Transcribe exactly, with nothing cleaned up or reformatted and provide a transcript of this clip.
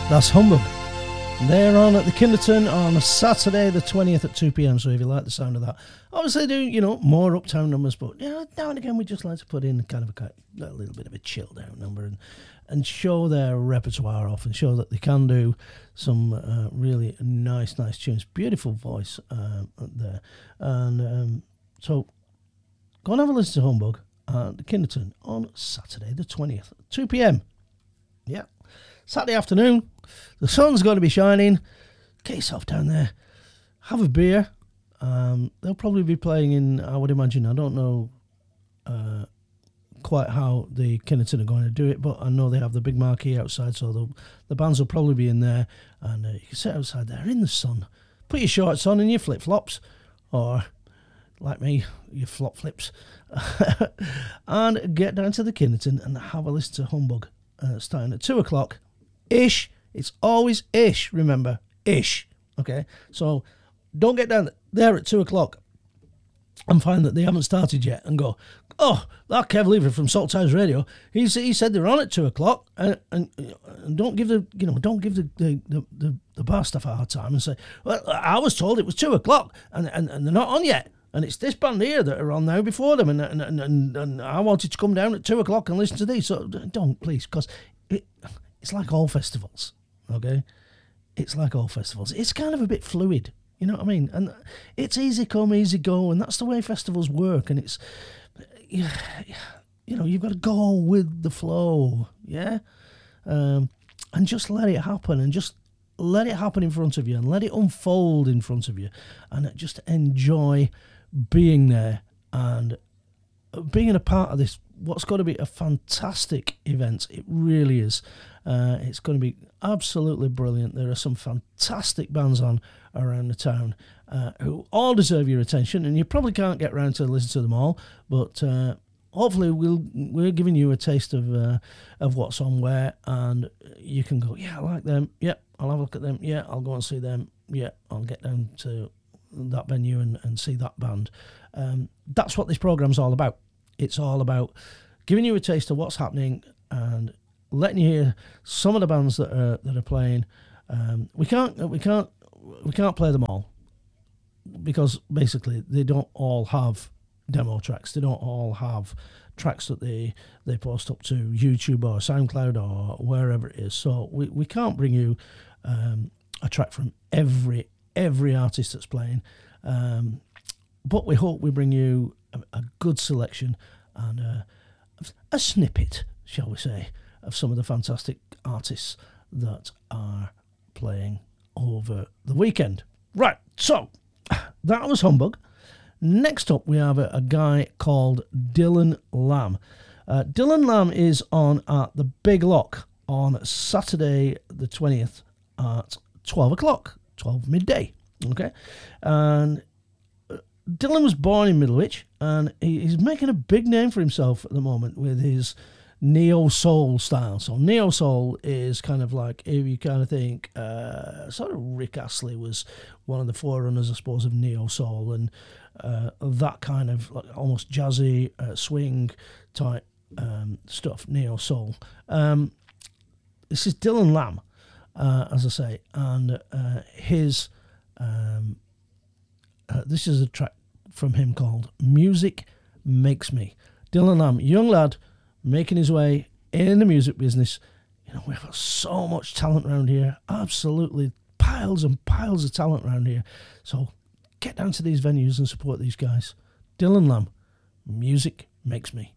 That's Humbug. They're on at the Kinderton on Saturday the twentieth at two p.m, so if you like the sound of that. Obviously they do, you know, more uptown numbers, but you know, now and again we just like to put in kind of a, a little bit of a chilled out number and, and show their repertoire off and show that they can do some uh, really nice, nice tunes. Beautiful voice um, there. And um, so go and have a listen to Humbug at the Kinderton on Saturday the twentieth at two p.m. Yeah. Saturday afternoon, the sun's going to be shining. Get yourself down there, have a beer. Um, they'll probably be playing in, I would imagine, I don't know uh, quite how the Kinderton are going to do it, but I know they have the big marquee outside, so the bands will probably be in there, and uh, you can sit outside there in the sun, put your shorts on and your flip-flops, or, like me, your flop-flips, and get down to the Kinderton and have a listen to Humbug, uh, starting at two o'clock. Ish. It's always ish, remember. Ish. Okay? So don't get down there at two o'clock and find that they haven't started yet and go, oh, that Kev Lever from Salt Times Radio, he's, he said they're on at two o'clock, and, and, and don't give the, you know, don't give the, the, the, the, the bar staff a hard time and say, well, I was told it was two o'clock and, and, and they're not on yet. And it's this band here that are on now before them, and and, and, and, and I wanted to come down at two o'clock and listen to these. So don't, please, because it, it's like all festivals, okay? It's like all festivals. It's kind of a bit fluid, you know what I mean? And it's easy come, easy go, and that's the way festivals work. And it's, you know, you've got to go with the flow, yeah? Um, and just let it happen, and just let it happen in front of you, and let it unfold in front of you, and just enjoy being there and being a part of this, what's going to be a fantastic event. It really is. Uh, it's going to be absolutely brilliant. There are some fantastic bands on around the town uh, who all deserve your attention, and you probably can't get round to listen to them all, but uh, hopefully we'll, we're giving you a taste of uh, of what's on where, and you can go, yeah, I like them, yeah, I'll have a look at them, yeah, I'll go and see them, yeah, I'll get down to that venue and, and see that band. Um, that's what this programme's all about. It's all about giving you a taste of what's happening and letting you hear some of the bands that are that are playing. Um, we can't we can't we can't play them all because basically they don't all have demo tracks. They don't all have tracks that they they post up to YouTube or SoundCloud or wherever it is. So we, we can't bring you um, a track from every every artist that's playing. Um, but we hope we bring you a, a good selection and a, a snippet, shall we say, of some of the fantastic artists that are playing over the weekend. Right, so that was Humbug. Next up, we have a, a guy called Dylan Lamb. Uh, Dylan Lamb is on at the Big Lock on Saturday the twentieth at twelve o'clock, twelve midday. Okay, and Dylan was born in Middlewich, and he, he's making a big name for himself at the moment with his neo-soul style. So neo-soul is kind of like, if you kind of think, uh, sort of Rick Astley was one of the forerunners, I suppose, of neo-soul, and uh, that kind of like almost jazzy uh, swing type um, stuff, neo-soul. Um, this is Dylan Lamb, uh, as I say, and uh, his... Um, uh, this is a track from him called Music Makes Me. Dylan Lamb, young lad, making his way in the music business. You know, we've got so much talent around here. Absolutely piles and piles of talent around here. So get down to these venues and support these guys. Dylan Lamb, Music Makes Me.